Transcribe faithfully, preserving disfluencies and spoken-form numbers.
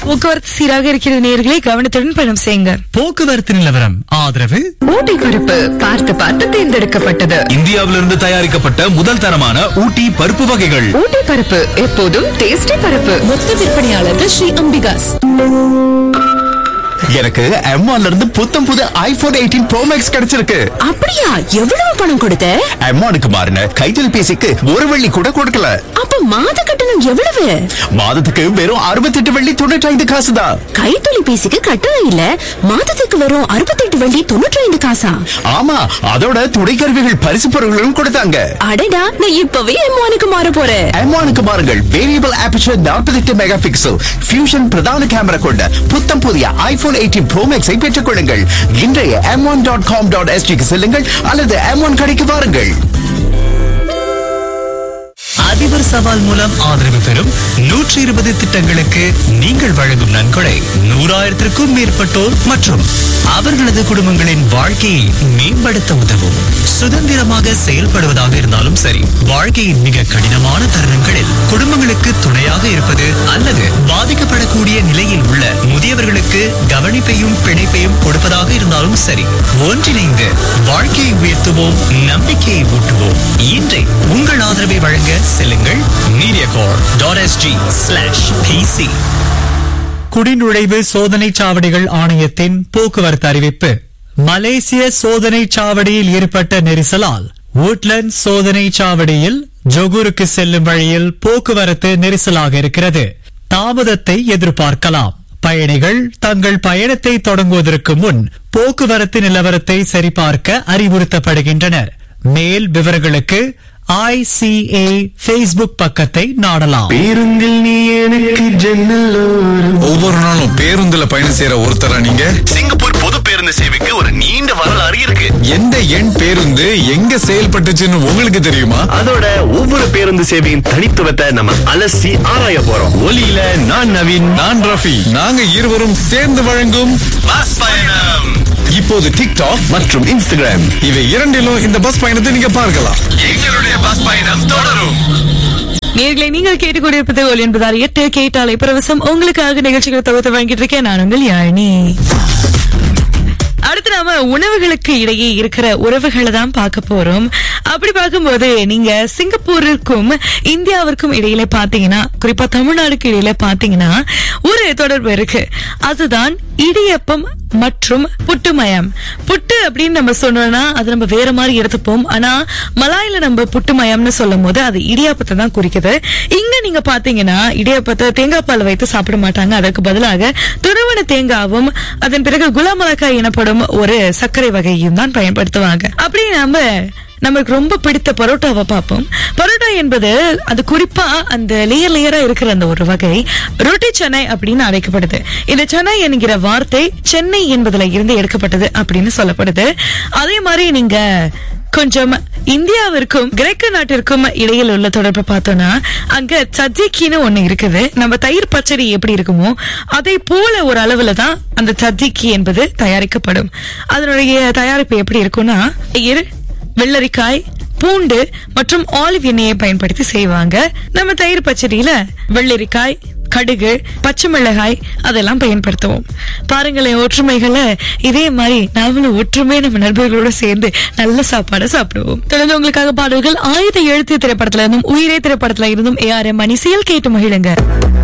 போக்குவரத்து சீராக இருக்கிறது. நேயர்களே, கவனத்துடன் பயணம் செய்யுங்க. போக்குவரத்து நிலவரம் ஆதரவு ஊட்டி பருப்பு பார்த்து பார்த்து தேர்ந்தெடுக்கப்பட்டது. இந்தியாவிலிருந்து தயாரிக்கப்பட்ட முதல் தரமான ஊட்டி பருப்பு வகைகள். ஊட்டி பருப்பு எப்போதும் டேஸ்டி பருப்பு. மொத்த விற்பனையாளர்கள் ஸ்ரீ அம்பிகாஸ். எனக்கு எம் ஒன்ல இருந்து புத்தம் புது ஐபோன் எயிட்டீன் ப்ரோ மேக்ஸ் கிடைச்சிருக்கு. அப்படியா? எவ்வளவு பணம் கொடுத்த? எம் ஒன்னுக்கு மாறின கைத்தொலைபேசிக்கு ஒரு வெள்ளி கூட கொடுக்கல. அப்ப மாத கட்டணம் எவ்வளவு? மாதத்துக்கு வெறும் அறுபத்தி எட்டு வெள்ளி தொண்ணூற்றி ஐந்து காசு தான். கைத்தொலைபேசிக்கு கட்டணம் இல்ல, மாதத்துக்கு வெறும் அறுபத்தி எட்டு வெள்ளி தொண்ணூற்றி ஐந்து காசா? ஆமா, அதோட துணைக்கருவிகள் பரிசு பொருட்களும் கொடுத்தாங்க. அடடா, நான் இப்பவே எம் ஒன்னுக்கு மாற போறேன். எம் ஒன்னுக்கு மாறுங்கள். வேரியபிள் ஆபர்ச்சர் நாற்பத்தி எட்டு மெகா பிக்சல் ஃபியூஷன் பிரதான கேமரா கொண்ட புத்தம் புதிய ஐபோன் எயிட்டீன் ப்ரோ மேக்ஸை பெற்றுக் கொள்ளுங்கள். இன்றைய M one dot com dot எஸ்டிக்கு செல்லுங்கள் அல்லது எம் ஒன் கடைக்கு வாருங்கள். அதிபர் சவால் மூலம் ஆதரவு பெறும் நூற்றி இருபது திட்டங்களுக்கு நீங்கள் வழங்கும் நன்கொடை நூறாயிரத்திற்கும் மேற்பட்டோர் மற்றும் அவர்களது குடும்பங்களின் வாழ்க்கையை மேம்படுத்த உதவும். சுதந்திரமாக செயல்படுவதாக இருந்தாலும் சரி, வாழ்க்கையின் மிக கடினமான தருணங்களில் குடும்பங்களுக்கு துணையாக இருப்பது அல்லது பாதிக்கப்படக்கூடிய நிலையில் உள்ள முதியவர்களுக்கு கவனிப்பையும் பிணைப்பையும் கொடுப்பதாக இருந்தாலும் சரி, ஒன்றிணைந்து வாழ்க்கையை உயர்த்துவோம், நம்பிக்கையை ஊட்டுவோம். இன்றை உங்கள் ஆதரவை வழங்க செல்லுங்கள் மீடியாகார் டாட் எஸ்ஜி ஸ்லாஷ் பிசி. குடிநுழைவு சோதனை சாவடிகள் ஆணையத்தின் போக்குவரத்து அறிவிப்பு. மலேசிய சோதனை சாவடியில் ஏற்பட்ட நெரிசலால் woodland சோதனை சாவடியில் ஜொகூருக்கு செல்லும் வழியில் போக்குவரத்து நெரிசலாக இருக்கிறது. தாமதத்தை எதிர்பார்க்கலாம். பயணிகள் தங்கள் பயணத்தை தொடங்குவதற்கு முன் போக்குவரத்து நிலவரத்தை சரிபார்க்க அறிவுறுத்தப்படுகின்றனர். மேல் விவரங்களுக்கு ஐ சி ஏ Facebook பக்கத்தை நாடலாம். பேருந்தில் நீ எனக்கு ஜன்னலோரம். ஒவ்வொரு நாளும் பேருந்துல பயணம் செய்யற ஒருத்தரா நீங்க? சிங்கப்பூர் பொது பேருந்து சேவைக்கு ஒரு நீண்ட வரலாறு இருக்கு. எந்த எண் பேருந்து எங்க செயல்பட்டுச்சுன்னு உங்களுக்கு தெரியுமா? அதோட ஒவ்வொரு பேருந்து சேவையின் தனித்துவத்தை நம்ம அலசி ஆராய போறோம். ஒலியில நான் நவீன், நான் ரஃபி. நாங்க இருவரும் சேர்ந்து வழங்கும் பஸ் பயணம். இப்போது டிக்டாக் மற்றும் இன்ஸ்டாகிராம் இவை இரண்டிலும் இந்த பஸ் பயணத்தை நீங்க பார்க்கலாம். எங்களுடைய பஸ் பயணம் தொடரும். நேர்களை நீங்கள் கேட்டுக்கொண்டிருப்பது ஒலி என்பதால் எட்டு கேட்டாலை பிரவசம் உங்களுக்காக நிகழ்ச்சிகளை தொகுத்து வழங்கிட்டு இருக்கேன். நான் உங்கள் யாழினி. அடுத்து நாம உணவுகளுக்கு இடையே இருக்கிற உறவுகளை தான் பார்க்க போறோம். அப்படி பார்க்கும்போது நீங்க சிங்கப்பூருக்கும் இந்தியாவிற்கும் இடையில பாத்தீங்கன்னா, குறிப்பா தமிழ்நாடுக்கு இடையில பாத்தீங்கன்னா ஒரு தொடர்பு இருக்கு. அதுதான் இடியப்பம் மற்றும் புட்டுமயம். புட்டு அப்படின்னு நம்ம சொன்னோம்னா அது நம்ம வேற மாதிரி எடுத்துப்போம். ஆனா மலாயில நம்ம புட்டுமயம்னு சொல்லும் போது அது இடியாப்பத்தை தான் குறிக்குது. இங்க நீங்க பாத்தீங்கன்னா இடியாப்பத்தை தேங்காய் பால் வைத்து சாப்பிட மாட்டாங்க. அதற்கு பதிலாக துருவன தேங்காவும் அதன் பிறகு குலாமலக்காய் எனப்படும் ஒரு சர்க்கரை வகையும் தான் பயன்படுத்துவாங்க. அப்படி நம்ம நமக்கு ரொம்ப பிடித்த பரோட்டாவை பார்ப்போம். பரோட்டா என்பது அது குறிப்பா அந்த லேயர் லேயரா இருக்கிற அந்த ஒரு வகை ரொட்டி சென்னை அப்படின்னு அழைக்கப்படுது. இந்த சென்னை என்கிற வார்த்தை சென்னை என்பதுல இருந்து எடுக்கப்பட்டது அப்படின்னு சொல்லப்படுது. அதே மாதிரி நீங்க கொஞ்சம் இந்தியாவிற்கும் கிரேக்க நாட்டிற்கும் இடையில் உள்ள தொடர்பு பார்த்தோம்னா அங்க சஜ்ஜிக்கின்னு ஒண்ணு இருக்குது. நம்ம தயிர் பச்சடி எப்படி இருக்குமோ அதே போல ஒரு அளவுல தான் அந்த சஜ்ஜிக்கி என்பது தயாரிக்கப்படும். அதனுடைய தயாரிப்பு எப்படி இருக்கும்னா தயிர், வெள்ளரிக்காய், பூண்டு மற்றும் ஆலிவ் எண்ணெயை பயன்படுத்தி செய்வாங்க. நம்ம தயிர் பச்சடியில வெள்ளரிக்காய், கடுகு, பச்சை மிளகாய் அதெல்லாம் பயன்படுத்துவோம். பாருங்களேன் ஒற்றுமைகளை. இதே மாதிரி நாமளும் ஒற்றுமை நம்ம நண்பர்களோட சேர்ந்து நல்ல சாப்பாடு சாப்பிடுவோம். தொடர்ந்து உங்களுக்காக பாடல்கள் ஆயுத எழுத்து திரைப்படத்துல இருந்தும் உயிரே திரைப்படத்துல இருந்தும் ஏ ஆர் எம் மணி செயல் கேட்டு மகிழுங்க.